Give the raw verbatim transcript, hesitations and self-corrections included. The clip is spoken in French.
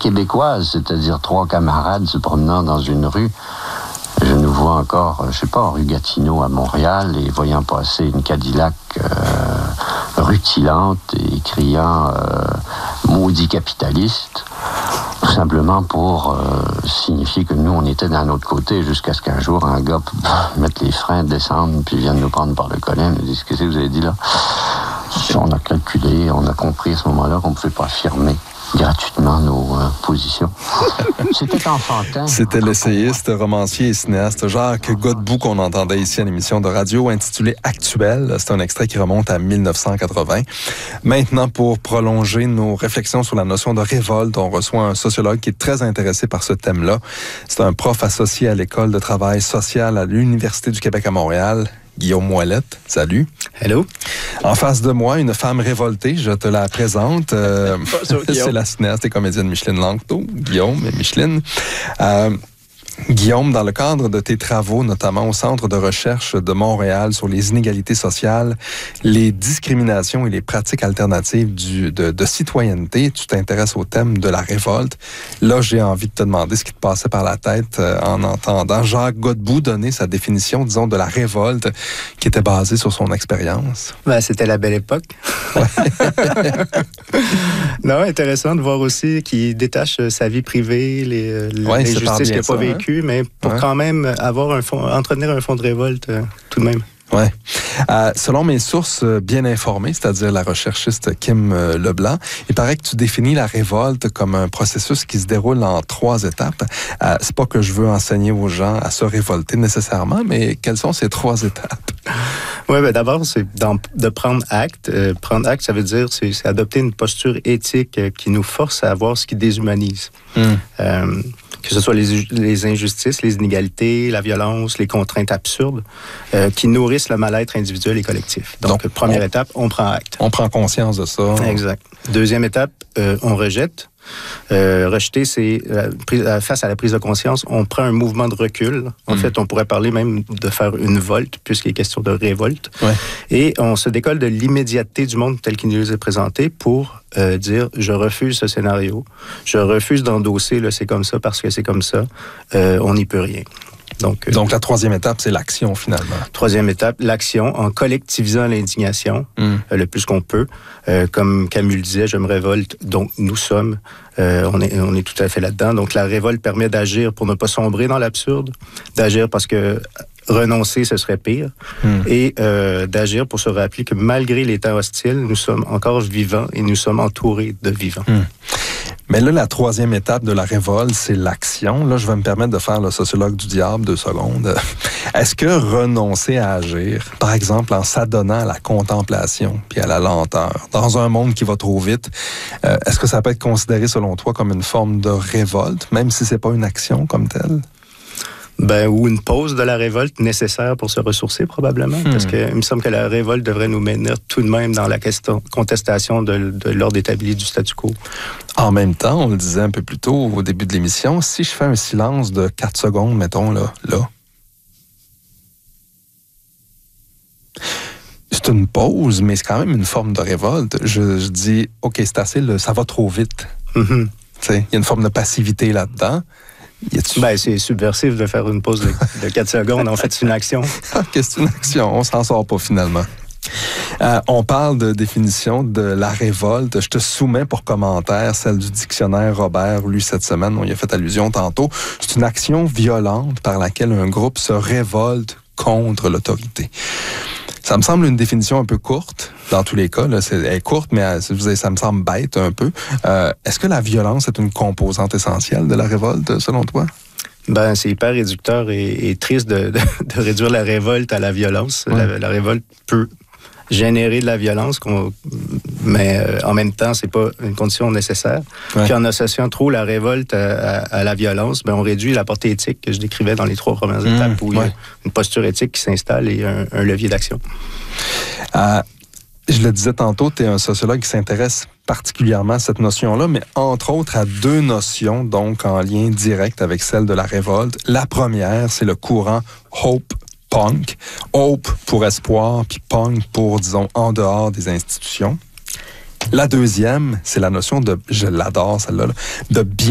québécoise, c'est-à-dire trois camarades se promenant dans une rue. Je nous vois encore, je sais pas, rue Gatineau à Montréal, et voyant passer une Cadillac euh, rutilante et criant euh, « maudit capitaliste », tout simplement pour euh, signifier que nous, on était d'un autre côté, jusqu'à ce qu'un jour, un gars mette les freins, descende, puis vienne nous prendre par le collet, nous dit « Qu'est-ce que vous avez dit là ?» On a calculé, on a compris à ce moment-là qu'on ne pouvait pas affirmer gratuitement nos euh, positions. C'était enfantin. C'était l'essayiste, romancier et cinéaste Jacques Godbout qu'on entendait ici à l'émission de radio intitulée Actuel. C'est un extrait qui remonte à dix-neuf cent quatre-vingts. Maintenant, pour prolonger nos réflexions sur la notion de révolte, on reçoit un sociologue qui est très intéressé par ce thème-là. C'est un prof associé à l'École de travail social à l'Université du Québec à Montréal. Guillaume Ouellette, salut. Hello. En face de moi, une femme révoltée, je te la présente. Euh, c'est la cinéaste et comédienne Micheline Langto, Guillaume et Micheline. Euh, Guillaume, dans le cadre de tes travaux, notamment au Centre de recherche de Montréal sur les inégalités sociales, les discriminations et les pratiques alternatives du, de, de citoyenneté, tu t'intéresses au thème de la révolte. Là, j'ai envie de te demander ce qui te passait par la tête euh, en entendant Jacques Godbout donner sa définition, disons, de la révolte qui était basée sur son expérience. Ben, c'était la belle époque. Non, intéressant de voir aussi qu'il détache sa vie privée, les, les ouais, injustices qu'il n'a pas vécues, hein? Mais pour ouais. quand même avoir un fond, entretenir un fond de révolte euh, tout de même. Oui. Euh, selon mes sources bien informées, c'est-à-dire la recherchiste Kim euh, Leblanc, il paraît que tu définis la révolte comme un processus qui se déroule en trois étapes. Euh, c'est pas que je veux enseigner aux gens à se révolter nécessairement, mais quelles sont ces trois étapes? Oui, ben d'abord, c'est de prendre acte. Euh, prendre acte, ça veut dire c'est, c'est adopter une posture éthique euh, qui nous force à voir ce qui déshumanise. Mm. Euh, que ce soit les, les injustices, les inégalités, la violence, les contraintes absurdes, euh, qui nourrissent le mal-être individuel et collectif. Donc, Donc première on, étape, on prend acte. On prend conscience de ça. Exact. Deuxième étape, euh, on rejette. Euh, rejeter, c'est euh, face à la prise de conscience, on prend un mouvement de recul. En mmh. fait, on pourrait parler même de faire une volte, puisqu'il est question de révolte. Ouais. Et on se décolle de l'immédiateté du monde tel qu'il nous est présenté pour euh, dire « je refuse ce scénario, je refuse d'endosser le c'est comme ça parce que c'est comme ça, euh, on n'y peut rien ». Donc, euh, Donc, la troisième étape, c'est l'action, finalement. Troisième étape, l'action, en collectivisant l'indignation mm. euh, le plus qu'on peut. Euh, comme Camus le disait, je me révolte, donc nous sommes. Euh, on, est, on est tout à fait là-dedans. Donc, la révolte permet d'agir pour ne pas sombrer dans l'absurde, d'agir parce que renoncer, ce serait pire, mm. et euh, d'agir pour se rappeler que malgré les temps hostiles, nous sommes encore vivants et nous sommes entourés de vivants. Mm. Mais là, la troisième étape de la révolte, c'est l'action. Là, je vais me permettre de faire le sociologue du diable deux secondes. Est-ce que renoncer à agir, par exemple en s'adonnant à la contemplation puis à la lenteur, dans un monde qui va trop vite, euh, est-ce que ça peut être considéré, selon toi, comme une forme de révolte, même si c'est pas une action comme telle? Ben, ou une pause de la révolte nécessaire pour se ressourcer, probablement. Hmm. Parce qu'il me semble que la révolte devrait nous mener tout de même dans la question, contestation de, de l'ordre établi du statu quo. En même temps, on le disait un peu plus tôt au début de l'émission, si je fais un silence de quatre secondes, mettons, là, là, c'est une pause, mais c'est quand même une forme de révolte. Je, je dis, OK, c'est assez, là, ça va trop vite. Mm-hmm. Il y a une forme de passivité là-dedans. Ben, c'est subversif de faire une pause de, de quatre secondes. En fait, c'est une action. C'est une action. On s'en sort pas, finalement. Euh, on parle de définition de la révolte. Je te soumets pour commentaire celle du dictionnaire Robert lu cette semaine. On y a fait allusion tantôt. C'est une action violente par laquelle un groupe se révolte contre l'autorité. Ça me semble une définition un peu courte, dans tous les cas. Là, c'est, elle est courte, mais ça me semble bête un peu. Euh, est-ce que la violence est une composante essentielle de la révolte, selon toi? Ben, c'est hyper réducteur et, et triste de, de, de réduire la révolte à la violence. Ouais. La, la révolte peut générer de la violence, qu'on, mais euh, en même temps, c'est pas une condition nécessaire. Ouais. Puis en associant trop la révolte à, à, à la violence, ben on réduit la portée éthique que je décrivais dans les trois premières mmh, étapes, où ouais. il y a une posture éthique qui s'installe et un, un levier d'action. Euh, je le disais tantôt, tu es un sociologue qui s'intéresse particulièrement à cette notion-là, mais entre autres à deux notions, donc en lien direct avec celle de la révolte. La première, c'est le courant Hope Punk. Hope pour espoir, puis punk pour, disons, en dehors des institutions. La deuxième, c'est la notion de, je l'adore celle-là, là, de bien